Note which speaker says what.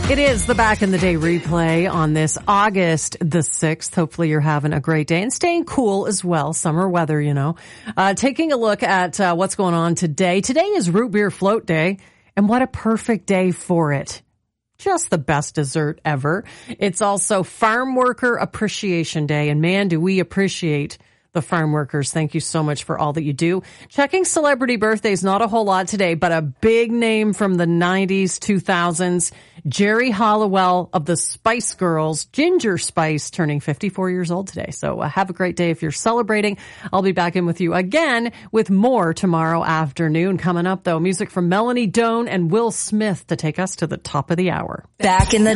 Speaker 1: It is the Back in the Day replay on this August the 6th. Hopefully you're having a great day and staying cool as well. Summer weather, you know. Taking a look at what's going on today. Today is Root Beer Float Day, and what a perfect day for it. Just the best dessert ever. It's also Farm Worker Appreciation Day, and man, do we appreciate the farm workers. Thank you so much for all that you do. Checking celebrity birthdays, not a whole lot today, but a big name from the 90s, 2000s. Jerry Halliwell of the Spice Girls, Ginger Spice, turning 54 years old today. So have a great day if you're celebrating. I'll be back in with you again with more tomorrow afternoon. Coming up, though, music from Melanie Doan and Will Smith to take us to the top of the hour.
Speaker 2: Back in the